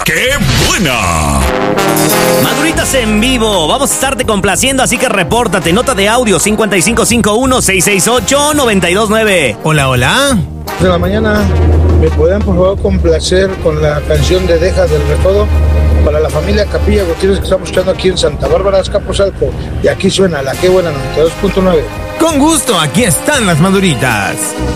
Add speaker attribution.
Speaker 1: ¡Qué buena!
Speaker 2: Maduritas en vivo, vamos a estarte complaciendo, así que repórtate. Nota de audio 5551-668-929.
Speaker 3: Hola, hola.
Speaker 4: De la mañana, ¿me pueden por favor complacer con la canción de Deja del Recodo? Para la familia Capilla Gutiérrez que estamos escuchando aquí en Santa Bárbara, Azcapotzalco. Y aquí suena la Qué Buena 92.9.
Speaker 3: Con gusto, aquí están las Maduritas.